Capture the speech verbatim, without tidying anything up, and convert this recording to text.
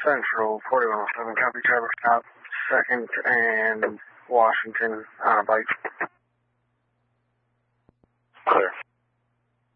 Central, forty-one oh seven, copy, Trevor, stop, second and Washington, on a bike.